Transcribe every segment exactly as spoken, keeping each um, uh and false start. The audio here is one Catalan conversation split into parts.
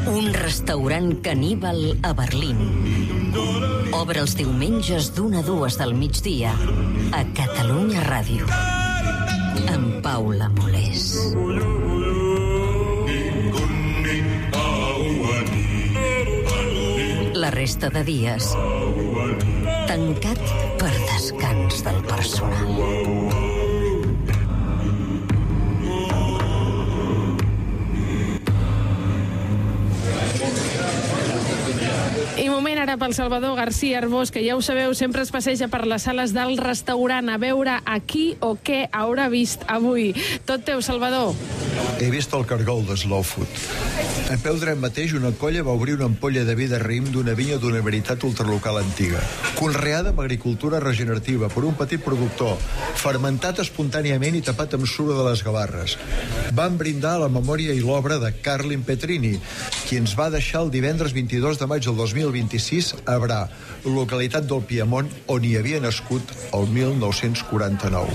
Un restaurant caníbal a Berlín. Obre els diumenges d'una a dues del migdia a Catalunya Ràdio. Amb Paula Molés. La resta de dies tancat per descans del personal. I moment ara pel Salvador García Arbós, que ja ho sabeu, sempre es passeja per les sales del restaurant a veure a qui o què haurà vist avui. Tot teu, Salvador. He vist el cargol de Slow Food. A peu dret mateix, una colla va obrir una ampolla de vi de raïm d'una vinya d'una veritat ultralocal antiga, conreada amb agricultura regenerativa per un petit productor, fermentat espontàniament i tapat amb suro de les Gavarres. Van brindar a la memòria i l'obra de Carlin Petrini, qui ens va deixar el divendres vint-i-dos de maig del dos mil vint-i-sis a Bra, localitat del Piemont on hi havia nascut el mil nou-cents quaranta-nou.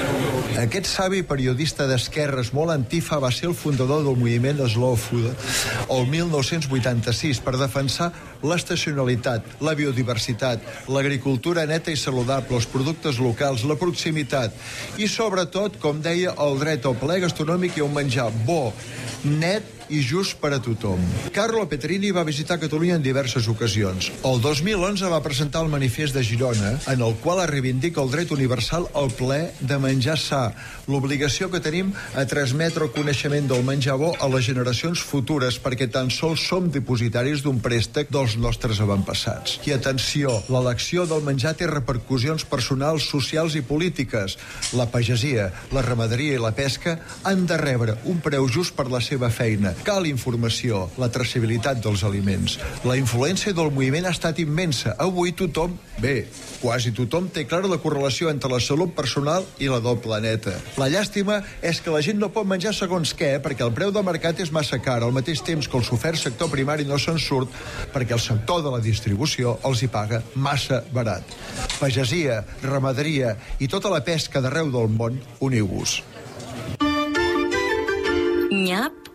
Aquest savi periodista d'esquerres molt antifa va ser el fundador del moviment Slow Food el mil nou-cents vuitanta-sis per defensar l'estacionalitat, la biodiversitat, l'agricultura neta i saludable, els productes locals, la proximitat i, sobretot, com deia, el dret al plaer gastronòmic i a un menjar bo, net i just per a tothom. Carlo Petrini va visitar Catalunya en diverses ocasions. El dos mil onze va presentar el Manifest de Girona, en el qual es reivindica el dret universal al plaer de menjar sa, l'obligació que tenim a transmetre el coneixement del menjar bo a les generacions futures, perquè tan sols som dipositaris d'un préstec dels nostres avantpassats. I atenció, l'elecció del menjar té repercussions personals, socials i polítiques. La pagesia, la ramaderia i la pesca han de rebre un preu just per la seva feina. Cal informació, la traçabilitat dels aliments. La influència del moviment ha estat immensa. Avui tothom, bé, quasi tothom té clara la correlació entre la salut personal i la del planeta. La llàstima és que la gent no pot menjar segons què, perquè el preu del mercat és massa car, al mateix temps que el sofert sector primari no se'n surt perquè el sector de la distribució els hi paga massa barat. Pagesia, ramaderia i tota la pesca d'arreu del món, uniu-vos. Nyap